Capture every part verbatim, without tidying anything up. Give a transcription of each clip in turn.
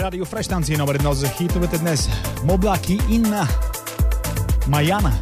Радио Фреш, станция номер едно за хитовете днес. Моблаки и на Маяна.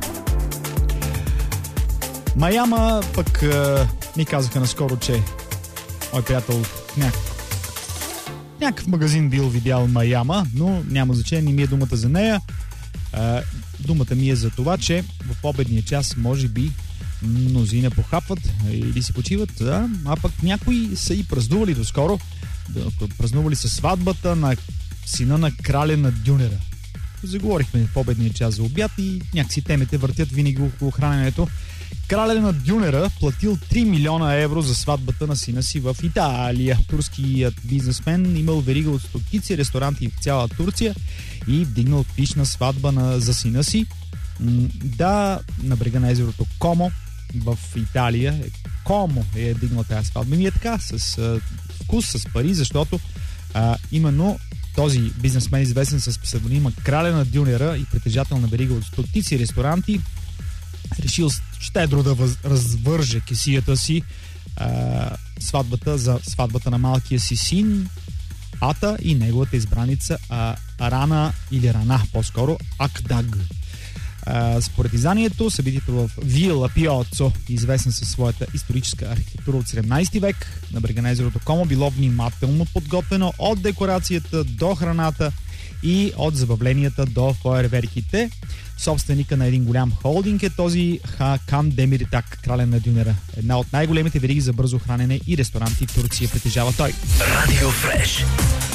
Маяма пък а, ми казаха наскоро, че мой приятел някакъв, някакъв магазин бил видял Маяма, но няма значение, не ми е думата за нея. А, думата ми е за това, че в обедния час може би мнозина похапват или си почиват, а, а пък някои са и празнували доскоро. Празнували са сватбата на сина на краля на дюнера. Заговорихме в обедния час за обяд и някакси темите въртят винаги около храненето. Краля на дюнера платил три милиона евро за сватбата на сина си в Италия. Турският бизнесмен имал верига от стотици ресторанти в цяла Турция и вдигнал пишна сватба на, за сина си. Да, на брега на езерото Комо в Италия. Комо е дигнал тази сватба. Ми е така, с а, вкус, с пари, защото а, именно този бизнесмен, известен с псевдонима Краля на дюнера и притежател на верига от стотици ресторанти, решил щедро да въз, развърже кесията си а, сватбата за сватбата на малкия си син Ата и неговата избраница а, Рана или Рана, по-скоро Акдаг. А, според изданието, събитието в Вила Пиоцо, известен със своята историческа архитектура от седемнайсети век, на брега на езерото Комо, било внимателно подготвено от декорацията до храната и от забавленията до фойерверките. Собственика на един голям холдинг е този Хакан Демиритак, крален на дюнера. Една от най-големите вериги за бързо хранене и ресторанти в Турция притежава той. Радио Фреш.